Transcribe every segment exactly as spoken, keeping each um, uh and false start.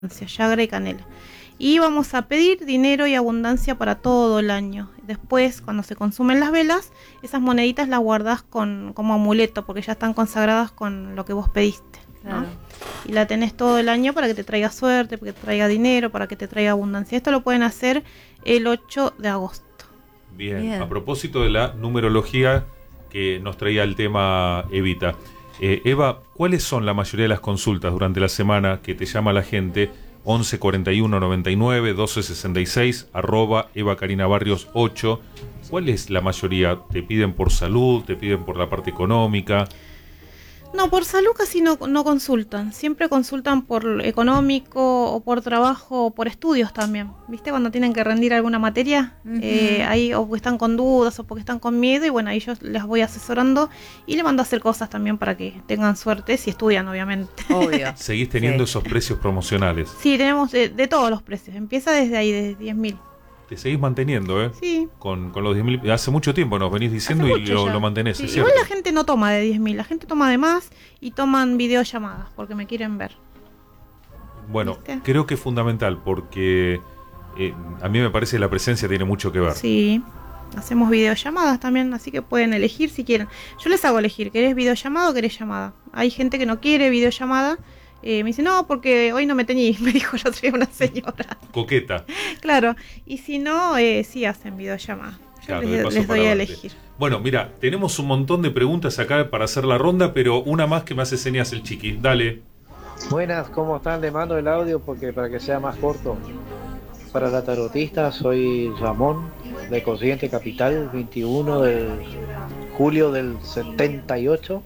Yagra y canela. Y vamos a pedir dinero y abundancia para todo el año. Después, cuando se consumen las velas, esas moneditas las guardás con, como amuleto, porque ya están consagradas con lo que vos pediste, ¿no? Claro. Y la tenés todo el año para que te traiga suerte, para que te traiga dinero, para que te traiga abundancia. Esto lo pueden hacer el ocho de agosto. Bien, Bien. A propósito de la numerología que nos traía el tema Evita. Eh, Eva, ¿cuáles son la mayoría de las consultas durante la semana que te llama la gente? once cuarenta y uno noventa y nueve doce sesenta y seis, arroba Eva Karina Barrios ocho. ¿Cuál es la mayoría? ¿Te piden por salud? ¿Te piden por la parte económica? No, por salud casi no, no consultan. Siempre consultan por económico o por trabajo o por estudios también. ¿Viste? Cuando tienen que rendir alguna materia, uh-huh. eh, ahí o porque están con dudas o porque están con miedo, y bueno, ahí yo les voy asesorando y les mando a hacer cosas también para que tengan suerte, si estudian, obviamente. Obvio. ¿Seguís teniendo sí. esos precios promocionales? Sí, tenemos de, de todos los precios. Empieza desde ahí, desde diez mil. Te seguís manteniendo, ¿eh? Sí. Con, con los diez mil. Hace mucho tiempo nos venís diciendo y lo, lo mantenés, sí. ¿es cierto? Igual la gente no toma de diez mil, la gente toma de más y toman videollamadas porque me quieren ver. Bueno, ¿viste? Creo que es fundamental porque eh, a mí me parece que la presencia tiene mucho que ver. Sí, hacemos videollamadas también, así que pueden elegir si quieren. Yo les hago elegir, ¿querés videollamada o querés llamada? Hay gente que no quiere videollamada. Eh, me dice, no, porque hoy no me teñí, me dijo yo soy una señora. Coqueta. Claro, y si no, eh, sí hacen videollamada. Yo claro, les, les doy a elegir. Bueno, mira, tenemos un montón de preguntas acá para hacer la ronda, pero una más que me hace señas el chiqui. Dale. Buenas, ¿cómo están? Le mando el audio porque para que sea más corto. Para la tarotista, soy Ramón, de Corriente Capital, veintiuno de julio del setenta y ocho.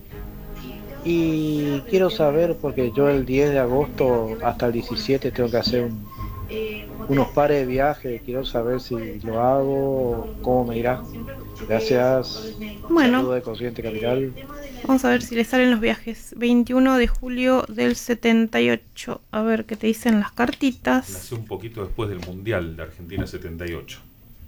Y quiero saber, porque yo el diez de agosto hasta el diecisiete tengo que hacer un, unos pares de viajes. Quiero saber si lo hago, cómo me irá. Gracias. Bueno, saludo de Corriente Capital. Vamos a ver si le salen los viajes. veintiuno de julio del setenta y ocho. A ver qué te dicen las cartitas. Nació un poquito después del Mundial de Argentina setenta y ocho.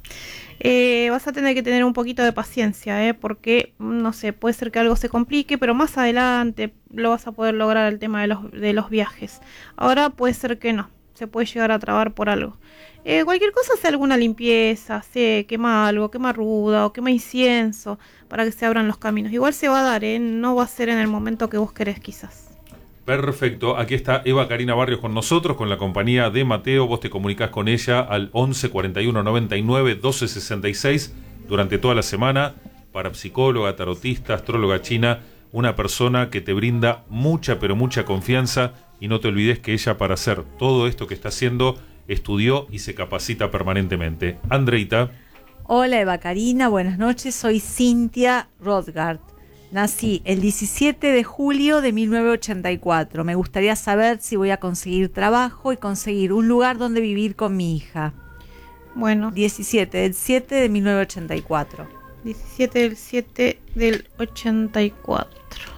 Eh, vas a tener que tener un poquito de paciencia, ¿eh? Porque, no sé, puede ser que algo se complique, pero más adelante lo vas a poder lograr el tema de los, de los viajes. Ahora puede ser que no, se puede llegar a trabar por algo. Eh, cualquier cosa, hace alguna limpieza, se quema algo, quema ruda o quema incienso para que se abran los caminos. Igual se va a dar, ¿eh? No va a ser en el momento que vos querés quizás. Perfecto, aquí está Eva Karina Barrios con nosotros, con la compañía de Mateo. Vos te comunicás con ella al once cuarenta y uno noventa y nueve doce sesenta y seis durante toda la semana. Parapsicóloga, tarotista, astróloga china, una persona que te brinda mucha pero mucha confianza, y no te olvides que ella, para hacer todo esto que está haciendo, estudió y se capacita permanentemente. Andreita. Hola Eva Karina, buenas noches, soy Cintia Rodgard. Nací el diecisiete de julio de mil novecientos ochenta y cuatro. Me gustaría saber si voy a conseguir trabajo y conseguir un lugar donde vivir con mi hija. Bueno. diecisiete del siete de mil novecientos ochenta y cuatro. diecisiete del siete del ochenta y cuatro.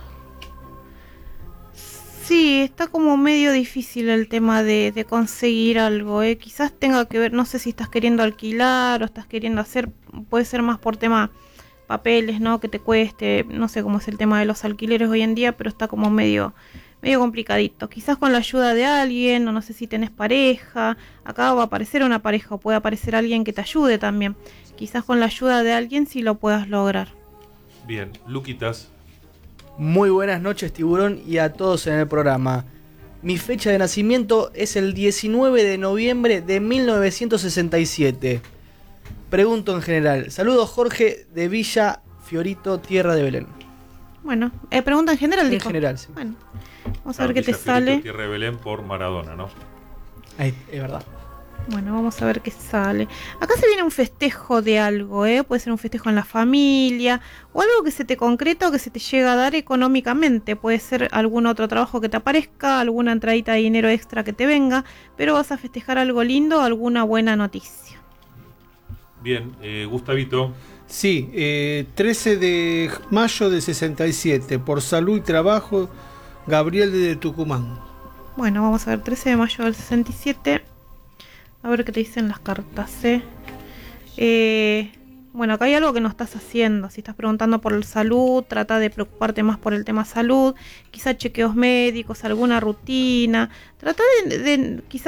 Sí, está como medio difícil el tema de, de conseguir algo, ¿eh? Quizás tenga que ver, no sé si estás queriendo alquilar o estás queriendo hacer, puede ser más por tema papeles, ¿no? Que te cueste, no sé cómo es el tema de los alquileres hoy en día, pero está como medio medio complicadito. Quizás con la ayuda de alguien, o no sé si tenés pareja, acá va a aparecer una pareja o puede aparecer alguien que te ayude también. Quizás con la ayuda de alguien sí lo puedas lograr. Bien, Luquitas. Muy buenas noches, Tiburón, y a todos en el programa. Mi fecha de nacimiento es el diecinueve de noviembre de mil novecientos sesenta y siete. Pregunto en general. Saludos, Jorge, de Villa Fiorito, Tierra de Belén. Bueno, eh, pregunta en general, En dijo. general, sí. Bueno, vamos Claro, a ver qué Villa te Fiorito, sale. Tierra de Belén por Maradona, ¿no? Ahí, es verdad. Bueno, vamos a ver qué sale. Acá se viene un festejo de algo, ¿eh? Puede ser un festejo en la familia o algo que se te concreta o que se te llega a dar económicamente. Puede ser algún otro trabajo que te aparezca, alguna entradita de dinero extra que te venga, pero vas a festejar algo lindo, alguna buena noticia. Bien, eh, Gustavito. Sí, eh, trece de mayo de sesenta y siete, por salud y trabajo, Gabriel de Tucumán. Bueno, vamos a ver, trece de mayo del sesenta y siete. A ver qué te dicen las cartas, ¿eh? Eh, Bueno, acá hay algo que no estás haciendo. Si estás preguntando por la salud, trata de preocuparte más por el tema salud, quizá chequeos médicos, alguna rutina, trata de, de quizá